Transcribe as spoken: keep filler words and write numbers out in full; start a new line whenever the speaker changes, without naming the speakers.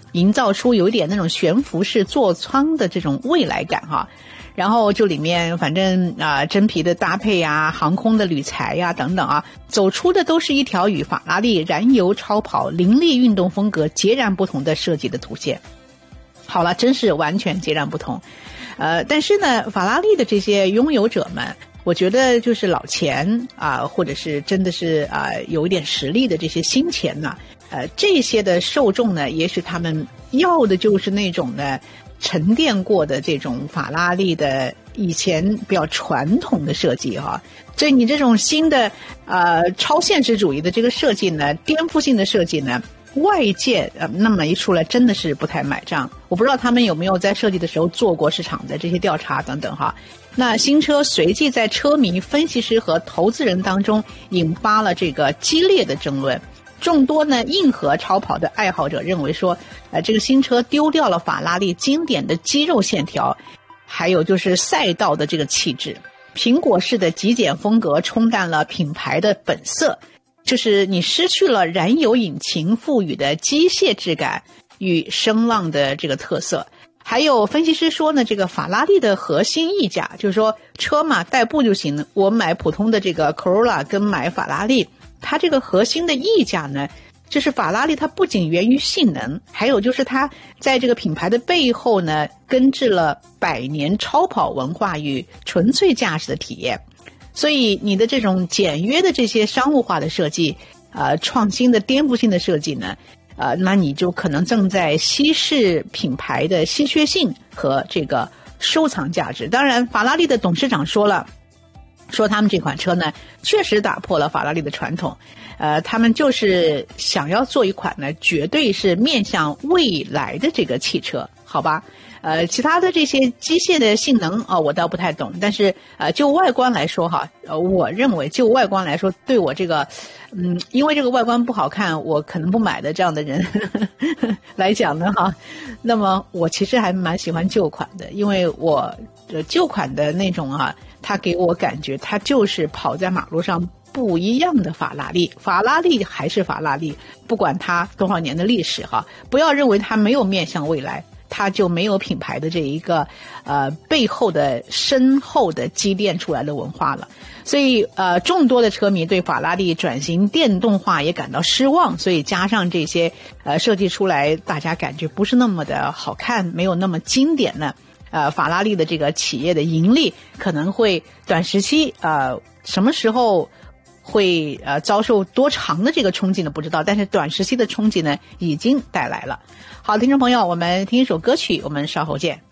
营造出有一点那种悬浮式座舱的这种未来感哈。然后就里面反正啊、呃、真皮的搭配啊，航空的铝材呀、啊、等等啊，走出的都是一条与法拉利燃油超跑凌厉运动风格截然不同的设计的图线。好了，真是完全截然不同。呃，但是呢，法拉利的这些拥有者们，我觉得就是老钱啊、呃，或者是真的是啊、呃、有一点实力的这些新钱呢，呃，这些的受众呢，也许他们要的就是那种呢沉淀过的这种法拉利的以前比较传统的设计哈。所以你这种新的呃超现实主义的这个设计呢，颠覆性的设计呢，外界呃那么一出来真的是不太买账。我不知道他们有没有在设计的时候做过市场的这些调查等等哈。那新车随即在车迷、分析师和投资人当中引发了这个激烈的争论。众多呢硬核超跑的爱好者认为说，呃，这个新车丢掉了法拉利经典的肌肉线条，还有就是赛道的这个气质。苹果式的极简风格冲淡了品牌的本色，就是你失去了燃油引擎赋予的机械质感与声浪的这个特色。还有分析师说呢，这个法拉利的核心溢价，就是说车嘛代步就行，我买普通的这个 Corolla 跟买法拉利，它这个核心的溢价呢，就是法拉利它不仅源于性能，还有就是它在这个品牌的背后呢，根治了百年超跑文化与纯粹驾驶的体验。所以你的这种简约的这些商务化的设计，呃，创新的颠覆性的设计呢，呃，那你就可能正在稀释品牌的稀缺性和这个收藏价值。当然，法拉利的董事长说了，说他们这款车呢，确实打破了法拉利的传统，呃，他们就是想要做一款呢，绝对是面向未来的这个汽车，好吧？呃，其他的这些机械的性能啊、呃，我倒不太懂，但是呃，就外观来说哈，呃，我认为就外观来说，对我这个，嗯，因为这个外观不好看，我可能不买的这样的人呵呵来讲呢哈，那么我其实还蛮喜欢旧款的，因为我呃旧款的那种啊，它给我感觉它就是跑在马路上不一样的法拉利，法拉利还是法拉利，不管它多少年的历史哈，不要认为它没有面向未来，它就没有品牌的这一个呃背后的深厚的积淀出来的文化了。所以呃众多的车迷对法拉利转型电动化也感到失望，所以加上这些呃设计出来大家感觉不是那么的好看，没有那么经典呢，呃法拉利的这个企业的盈利可能会短时期呃什么时候会呃遭受多长的这个冲击呢？不知道，但是短时期的冲击呢已经带来了。好，听众朋友，我们听一首歌曲，我们稍后见。